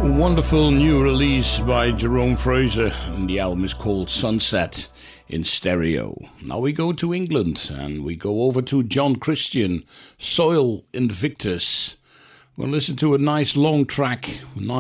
Wonderful new release by Jerome Fraser, and the album is called Sunset in Stereo. Now we go to England and we go over to John Christian, Soil Invictus. We'll listen to a nice long track,